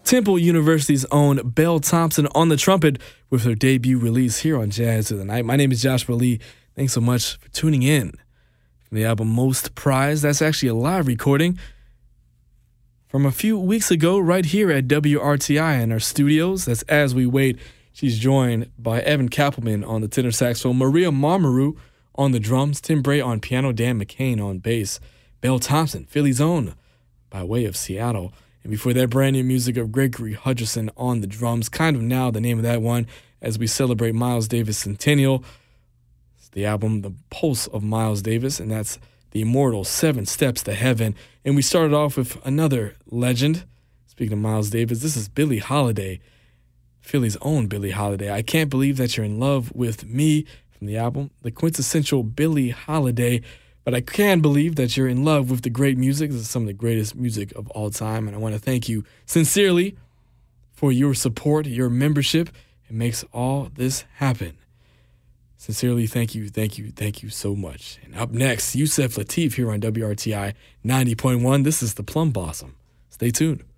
Temple University's own Belle Thompson on the trumpet with her debut release here on Jazz of the Night. My name is Joshua Lee. Thanks so much for tuning in. From the album Most Prized, that's actually a live recording from a few weeks ago right here at WRTI in our studios. That's As We Wait. She's joined by Evan Kappelman on the tenor saxophone, Maria Marmaru on the drums, Tim Bray on piano, Dan McCain on bass, Belle Thompson, Philly's own, by way of Seattle. And before that, brand new music of Gregory Hutcherson on the drums, Kind of Now, the name of that one, as we celebrate Miles Davis Centennial. It's the album The Pulse of Miles Davis, and that's the immortal 7 Steps to Heaven. And we started off with another legend. Speaking of Miles Davis, this is Billie Holiday, Philly's own Billie Holiday. I Can't Believe That You're in Love with Me from the album, the quintessential Billie Holiday. But I can believe that you're in love with the great music. This is some of the greatest music of all time. And I want to thank you sincerely for your support, your membership. It makes all this happen. Sincerely, thank you so much. And up next, Yusef Lateef here on WRTI 90.1. This is The Plum Blossom. Stay tuned.